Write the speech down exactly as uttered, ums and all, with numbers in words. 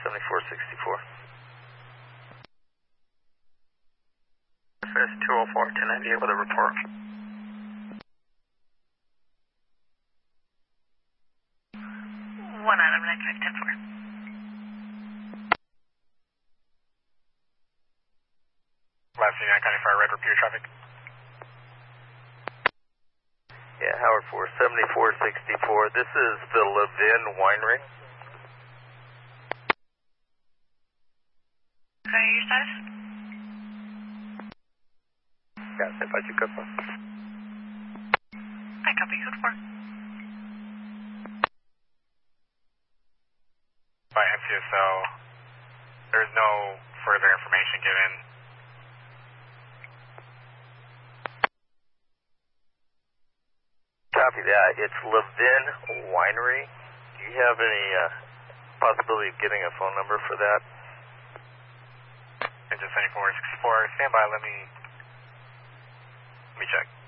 seventy-four sixty-four. F S two oh four, ten ninety-eight with a report. One item, nine five ten four. Last nine County Fire, red, repeat traffic. Yeah, Howard four, seventy-four sixty-four. This is the Levin Winery. Okay, your status? Yeah, if I could go. I copy, code four. By M C S O, there's no further information given. Copy that. It's Levin Winery. Do you have any uh, possibility of getting a phone number for that? Engine seventy-four sixty-four, stand by, let me, let me check.